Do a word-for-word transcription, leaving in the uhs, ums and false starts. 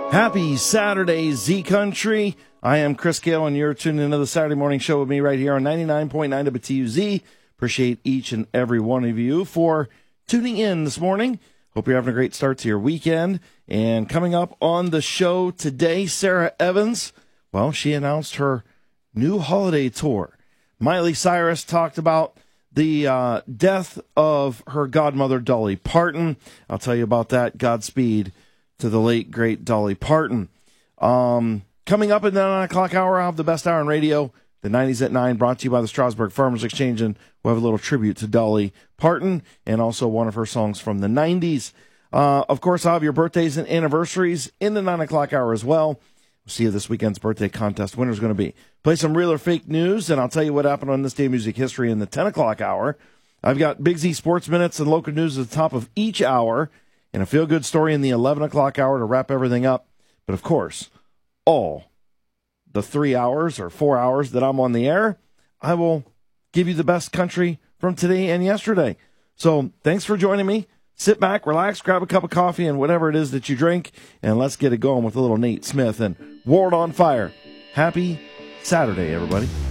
Happy Saturday, Z Country. I am Chris Gale, and you're tuning into the Saturday morning show with me right here on ninety-nine point nine W T U Z. Appreciate each and every one of you for tuning in this morning. Hope you're having a great start to your weekend. And coming up on the show today, Sara Evans, well, she announced her new holiday tour. Miley Cyrus talked about the uh, death of her godmother, Dolly Parton. I'll tell you about that. Godspeed to the late, great Dolly Parton. Um, coming up at the nine o'clock hour, I'll have the best hour in radio, the nineties at nine, brought to you by the Strasburg Farmers Exchange, and we'll have a little tribute to Dolly Parton and also one of her songs from the nineties. Uh, of course, I'll have your birthdays and anniversaries in the nine o'clock hour as well. We'll see who this weekend's birthday contest winner is going to be. Play some real or fake news, and I'll tell you what happened on this day of music history in the ten o'clock hour. I've got Big Z Sports Minutes and local news at the top of each hour, and a feel-good story in the eleven o'clock hour to wrap everything up. But, of course, all the three hours or four hours that I'm on the air, I will give you the best country from today and yesterday. So thanks for joining me. Sit back, relax, grab a cup of coffee and whatever it is that you drink, and let's get it going with a little Nate Smith and World on Fire. Happy Saturday, everybody.